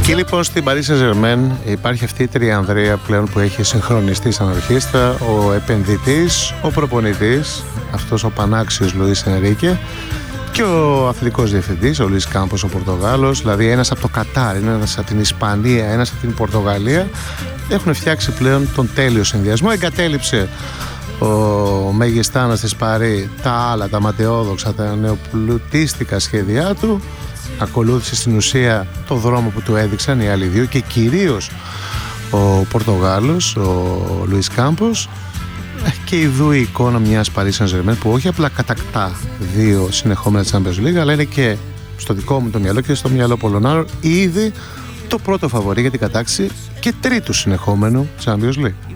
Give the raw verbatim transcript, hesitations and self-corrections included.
Και λοιπόν στην Paris Saint-Germain υπάρχει αυτή η τριανδρία πλέον που έχει συγχρονιστεί σαν ορχήστρα, ο επενδυτής, ο προπονητής, αυτός ο πανάξιος Λουίς Ενρίκε, και ο αθλητικός διευθυντής, ο Λουίς Κάμπος, ο Πορτογάλος, δηλαδή ένας από το Κατάρ, ένας από την Ισπανία, ένας από την Πορτογαλία, έχουν φτιάξει πλέον τον τέλειο συνδυασμό. Εγκατέλειψε ο Μεγιστάνας της Παρί τα άλλα, τα ματαιόδοξα, τα νεοπλουτίστικα σχέδιά του. Ακολούθησε στην ουσία το δρόμο που του έδειξαν οι άλλοι δύο και κυρίως ο Πορτογάλος, ο Λουίς Κάμπος, και ειδού η εικόνα μιας Paris Saint-Germain που όχι απλά κατακτά δύο συνεχόμενα Champions League, αλλά είναι και στο δικό μου το μυαλό και στο μυαλό πολλών άλλων ήδη το πρώτο φαβορί για την κατάκτηση και τρίτου συνεχόμενου Champions League.